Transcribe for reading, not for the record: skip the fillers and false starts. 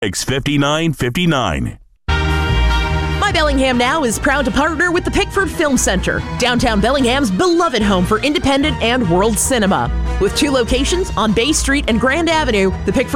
5959. My Bellingham Now is proud to partner with the Pickford Film Center, downtown Bellingham's beloved home for independent and world cinema. With 2 locations on Bay Street and Grand Avenue, the Pickford